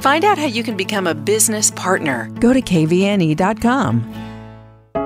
Find out how you can become a business partner. Go to kvne.com.